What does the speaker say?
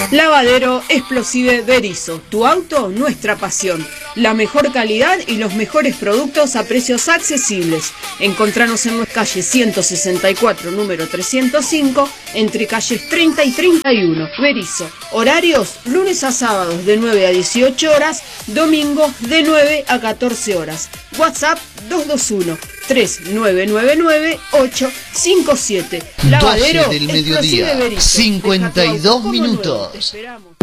Lavadero Explosive Berisso, tu auto, nuestra pasión. La mejor calidad y los mejores productos a precios accesibles. Encontranos en nuestra calle 164, número 305, entre calles 30 y 31. Berisso. Horarios, lunes a sábados de 9 a 18 horas, domingos de 9 a 14 horas. WhatsApp 221-3999-857. Lavadero 12 del mediodía, Berisso. 52 minutos. Te esperamos.